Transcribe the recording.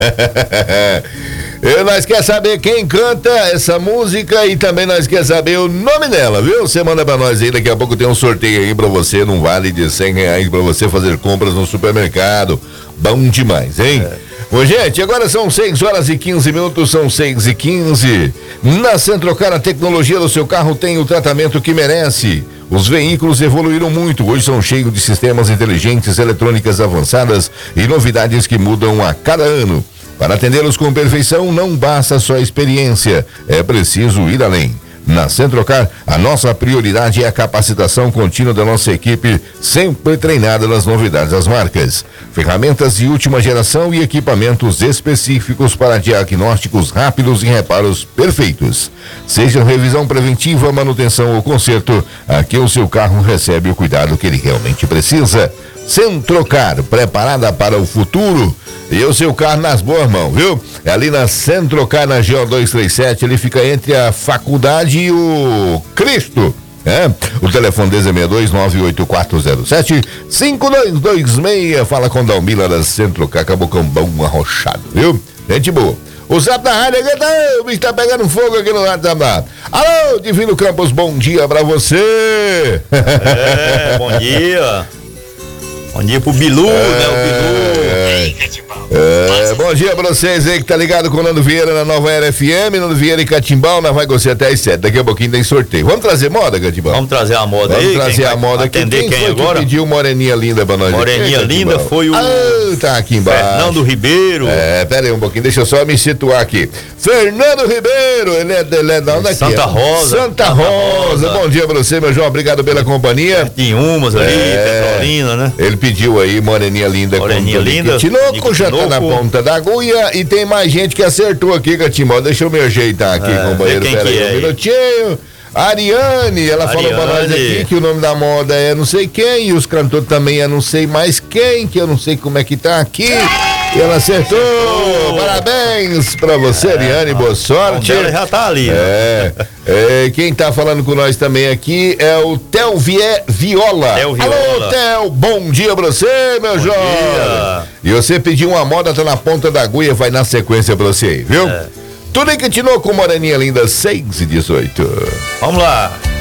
E nós quer saber quem canta essa música e também nós quer saber o nome dela, viu? Você manda pra nós aí, daqui a pouco tem um sorteio aí pra você, num vale de R$100 pra você fazer compras no supermercado. Bom demais, hein? Bom, gente, agora são 6h15, são 6h15. Na Centrocar, a tecnologia do seu carro tem o tratamento que merece. Os veículos evoluíram muito, hoje são cheios de sistemas inteligentes, eletrônicas avançadas e novidades que mudam a cada ano. Para atendê-los com perfeição, não basta só experiência, é preciso ir além. Na Centrocar, a nossa prioridade é a capacitação contínua da nossa equipe, sempre treinada nas novidades das marcas. Ferramentas de última geração e equipamentos específicos para diagnósticos rápidos e reparos perfeitos. Seja revisão preventiva, manutenção ou conserto, aqui o seu carro recebe o cuidado que ele realmente precisa. Centrocar, preparada para o futuro. E o seu carro nas boas mãos, viu? É ali na Centrocar, na GO 237, ele fica entre a faculdade e o Cristo. O telefone 62 fala com Dalmila da Centrocar, cabocão bom arrochado, viu? Gente boa. O zap da rádio aqui o bicho tá pegando fogo aqui no WhatsApp. Alô, Divino Campos, bom dia pra você. Bom dia. Bom dia pro Bilu, né? O Bilu. Bom dia pra vocês aí que tá ligado com o Nando Vieira na Nova Era FM, Nando Vieira e Catimbau, nós vai gostar até às 7. Daqui a pouquinho tem sorteio. Vamos trazer moda, Catimbau? Vamos trazer a moda aí. Vamos trazer a moda aqui. Quem foi agora? Que pediu Moreninha Linda pra nós? Moreninha Linda foi o... tá aqui embaixo. Fernando Ribeiro. Pera aí um pouquinho, deixa eu só me situar aqui. Fernando Ribeiro, ele é de onde aqui? Santa Rosa. Santa Rosa. Bom dia pra você, meu João, obrigado pela companhia. Tem umas ali, Petrolina, né? Ele pediu aí Moreninha Linda. Moreninha Linda. Tinoco já tá na ponta da agulha e tem mais gente que acertou aqui, Catimbau. Deixa eu me ajeitar aqui, companheiro. Pera aí um minutinho. Ariane, ela falou pra nós aqui que o nome da moda é não sei quem, e os cantores também é não sei mais quem, que eu não sei como é que tá aqui. E ela acertou. Parabéns pra você, Ariane, boa sorte. Ela já tá ali. Quem tá falando com nós também aqui é o Theo Viola. Alô, Theo, bom dia pra você, meu jovem. E você pediu uma moda, tá na ponta da agulha, vai na sequência pra você aí, viu? Tudo aí continuou com Moreninha Linda, 6h18. Vamos lá.